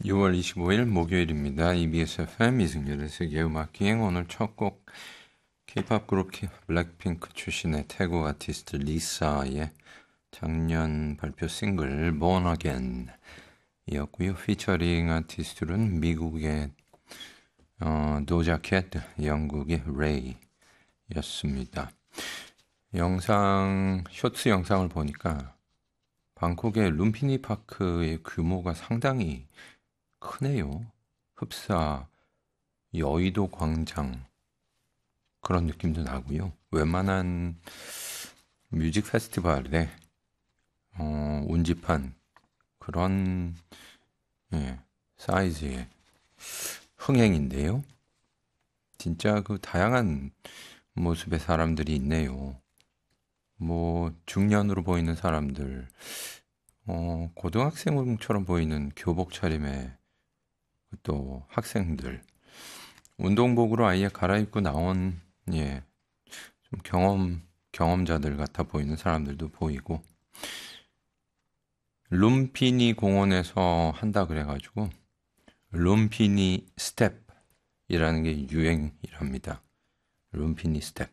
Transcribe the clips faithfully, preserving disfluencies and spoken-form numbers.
유월 이십오일 목요일입니다. 이비에스 에프엠 이승열의 세계음악기행. 오늘 첫 곡 K-팝 그룹 블랙핑크 출신의 태국 아티스트 리사의 작년 발표 싱글 Born Again 이었고요. 피처링 아티스트는 미국의 어, 도자켓, 영국의 레이였습니다. 영상, 쇼츠 영상을 보니까 방콕의 룸피니 파크의 규모가 상당히 크네요. 흡사, 여의도 광장 그런 느낌도 나고요. 웬만한 뮤직 페스티벌에 어, 운집한 그런 예, 사이즈의 흥행인데요. 진짜 그 다양한 모습의 사람들이 있네요. 뭐 중년으로 보이는 사람들, 어, 고등학생처럼 보이는 교복 차림의 또 학생들, 운동복으로 아예 갈아입고 나온 예, 좀 경험 경험자들 같아 보이는 사람들도 보이고, 룸피니 공원에서 한다 그래가지고 룸피니 스텝이라는 게 유행이랍니다. 룸피니 스텝.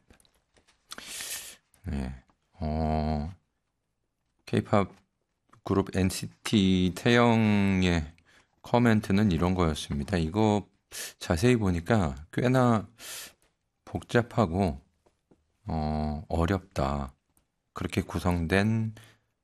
네. 어, K-팝 그룹 엔시티 태영의 코멘트는 이런 거였습니다. 이거 자세히 보니까 꽤나 복잡하고 어, 어렵다. 그렇게 구성된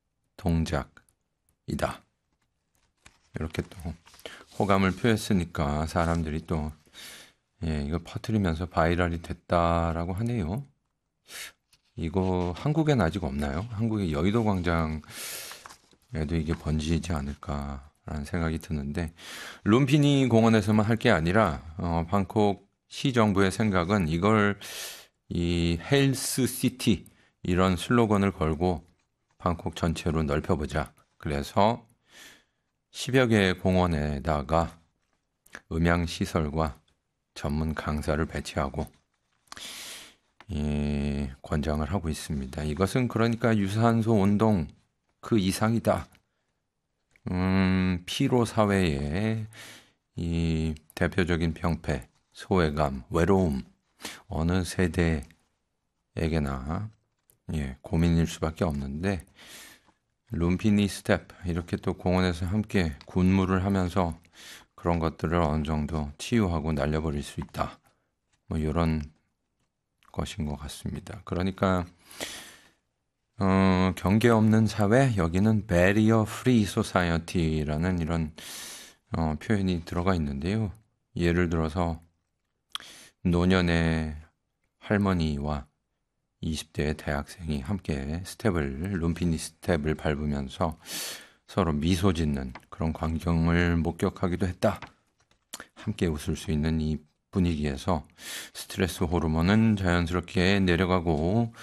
동작이다. 이렇게 또 호감을 표했으니까 사람들이 또 예, 이거 퍼뜨리면서 바이럴이 됐다라고 하네요. 이거 한국엔 아직 없나요? 한국의 여의도 광장에도 이게 번지지 않을까라는 생각이 드는데, 룸피니 공원에서만 할 게 아니라 어, 방콕 시정부의 생각은 이걸 이 헬스 시티 이런 슬로건을 걸고 방콕 전체로 넓혀보자. 그래서 십여 개의 공원에다가 음향 시설과 전문 강사를 배치하고 예, 권장을 하고 있습니다. 이것은 그러니까 유산소 운동 그 이상이다. 음, 피로 사회의 이 대표적인 병폐, 소외감, 외로움, 어느 세대에게나 예, 고민일 수밖에 없는데, 룸피니 스텝 이렇게 또 공원에서 함께 군무를 하면서 그런 것들을 어느 정도 치유하고 날려버릴 수 있다. 뭐 이런 것인 것 같습니다. 그러니까 어, 경계 없는 사회, 여기는 Barrier Free Society라는 이런 어, 표현이 들어가 있는데요. 예를 들어서 노년의 할머니와 이십 대의 대학생이 함께 스텝을, 룸피니 스텝을 밟으면서 서로 미소 짓는 그런 광경을 목격하기도 했다. 함께 웃을 수 있는 이 분위기에서 스트레스 호르몬은 자연스럽게 내려가고,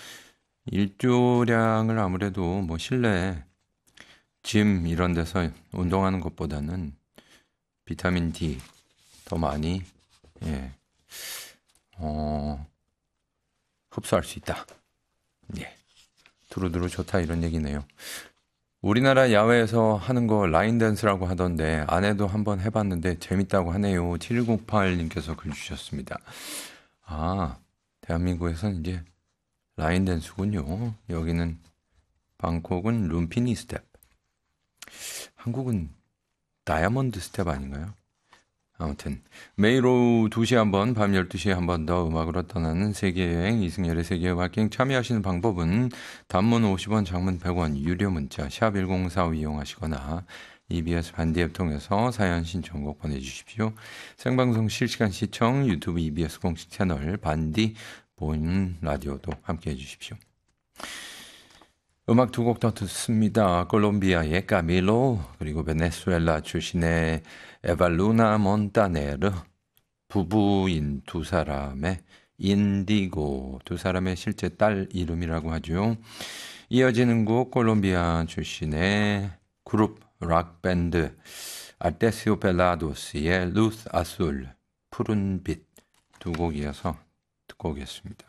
일조량을 아무래도 뭐 실내 짐 이런 데서 운동하는 것보다는 비타민 D 더 많이 예, 어, 흡수할 수 있다. 예, 두루두루 좋다 이런 얘기네요. 우리나라 야외에서 하는 거 라인 댄스라고 하던데 아내도 한번 해봤는데 재밌다고 하네요. 칠일공팔님께서 글 주셨습니다. 아, 대한민국에서는 이제 라인 댄스군요. 여기는 방콕은 룸피니 스텝. 한국은 다이아몬드 스텝 아닌가요? 아무튼 매일 오후 두 시에 한 번, 밤 열두 시에 한 번 더 음악으로 떠나는 세계여행 이승열의 세계음악여행. 참여하시는 방법은 단문 오십 원, 장문 백 원, 유료 문자 샵 일공사오 이용하시거나 이비에스 반디 앱 통해서 사연 신청곡 보내주십시오. 생방송 실시간 시청 유튜브 이비에스 공식 채널 반디 보이는 라디오도 함께 해주십시오. 음악 두 곡 더 듣습니다. 콜롬비아의 까밀로, 그리고 베네수엘라 출신의 에발루나 몬타네르, 부부인 두 사람의 인디고, 두 사람의 실제 딸 이름이라고 하죠. 이어지는 곡 콜롬비아 출신의 그룹 락밴드 아테시오 펠라도스의 루스 아술, 푸른 빛, 두 곡 이어서 듣고 오겠습니다.